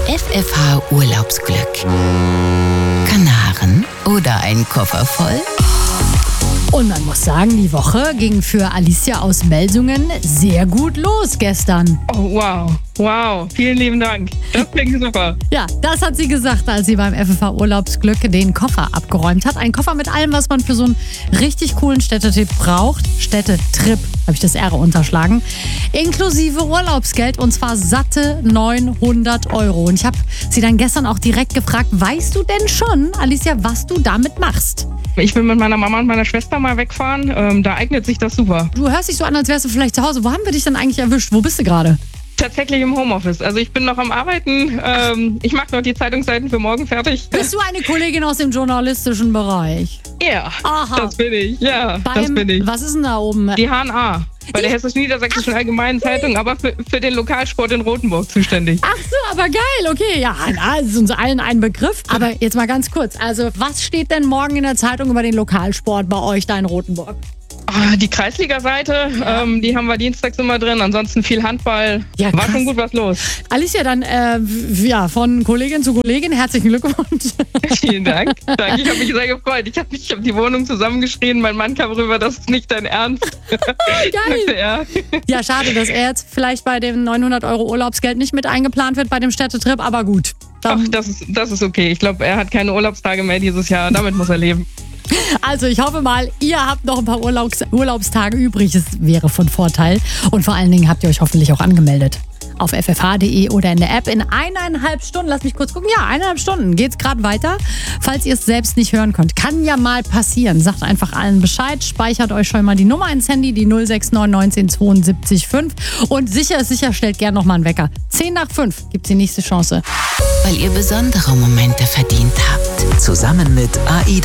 FFH Urlaubsglück. Kanaren oder ein Koffer voll? Und man muss sagen, die Woche ging für Alicia aus Melsungen sehr gut los gestern. Oh, wow. Wow, vielen lieben Dank. Das klingt super. Ja, das hat sie gesagt, als sie beim FFH Urlaubsglück den Koffer abgeräumt hat. Ein Koffer mit allem, was man für so einen richtig coolen Städtetrip braucht. Städtetrip, habe ich das R unterschlagen. Inklusive Urlaubsgeld, und zwar satte 900 Euro. Und ich habe sie dann gestern auch direkt gefragt, weißt du denn schon, Alicia, was du damit machst? Ich will mit meiner Mama und meiner Schwester mal wegfahren. Da eignet sich das super. Du hörst dich so an, als wärst du vielleicht zu Hause. Wo haben wir dich denn eigentlich erwischt? Wo bist du gerade? Tatsächlich im Homeoffice. Also ich bin noch am Arbeiten. Ich mache noch die Zeitungsseiten für morgen fertig. Bist du eine Kollegin aus dem journalistischen Bereich? Ja, Aha. das bin ich. Ja, das bin ich. Was ist denn da oben? Die HNA. Bei der Hessisch-Niedersächsischen Allgemeinen Zeitung, aber für den Lokalsport in Rothenburg zuständig. Ach so, aber geil, okay. Ja, das ist uns allen ein Begriff. Aber jetzt mal ganz kurz. Also, was steht denn morgen in der Zeitung über den Lokalsport bei euch da in Rothenburg? Die Kreisliga-Seite, die haben wir dienstags immer drin. Ansonsten viel Handball. Ja, war krass. schon gut was los. Alicia, dann von Kollegin zu Kollegin, herzlichen Glückwunsch. Vielen Dank. Danke, ich habe mich sehr gefreut. Ich hab die Wohnung zusammengeschrien. Mein Mann kam rüber, das ist nicht dein Ernst. Geil. Ja, schade, dass er jetzt vielleicht bei dem 900 Euro Urlaubsgeld nicht mit eingeplant wird bei dem Städtetrip, aber gut. Ach, das ist okay. Ich glaube, er hat keine Urlaubstage mehr dieses Jahr. Damit muss er leben. Also ich hoffe mal, ihr habt noch ein paar Urlaubstage übrig. Es wäre von Vorteil. Und vor allen Dingen habt ihr euch hoffentlich auch angemeldet. Auf ffh.de oder in der App in 1,5 Stunden. Lass mich kurz gucken. Ja, 1,5 Stunden geht's gerade weiter. Falls ihr es selbst nicht hören könnt. Kann ja mal passieren. Sagt einfach allen Bescheid. Speichert euch schon mal die Nummer ins Handy, die 069 19 72 5. Und sicher ist sicher, stellt gerne nochmal einen Wecker. 10 nach 5 gibt's die nächste Chance. Weil ihr besondere Momente verdient habt. Zusammen mit AIDA